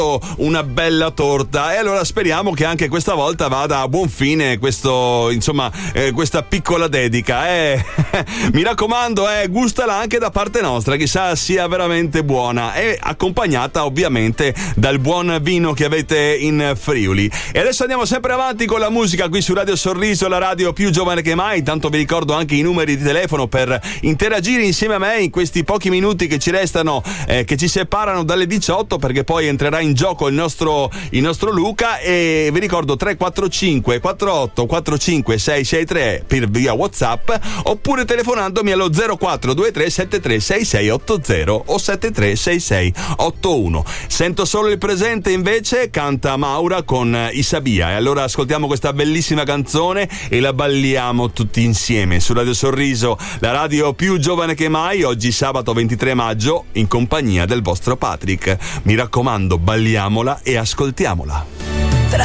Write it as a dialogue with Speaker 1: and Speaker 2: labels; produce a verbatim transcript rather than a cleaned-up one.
Speaker 1: una bella torta, e allora speriamo che anche questa volta vada a buon fine questo, insomma, eh, questa piccola dedica. Eh. Mi raccomando, eh, gustala anche da parte nostra, chissà sia veramente buona, e accompagnata ovviamente dal buon vino che avete in Friuli. E adesso andiamo sempre avanti con la musica qui su Radio Sorriso, la radio più giovane che mai. Intanto vi ricordo anche i numeri di telefono per interagire insieme a me in questi pochi minuti che ci restano, eh, che ci separano dalle diciotto, perché poi entrerà in gioco il nostro, il nostro Luca. E vi ricordo tre quattro cinque quattro otto quattro cinque sei sei tre per via WhatsApp, oppure telefonandomi allo zero quattro due tre sette tre sei sei otto zero o sette tre sei sei otto uno. Sento solo il presente invece, canta Maura con Isabia, e allora ascoltiamo questa bellissima canzone e la balliamo tutti insieme su Radio Sorriso, la radio più giovane che mai, oggi sabato ventitré maggio in compagnia del vostro Patrick. Mi raccomando, balliamola e ascoltiamola.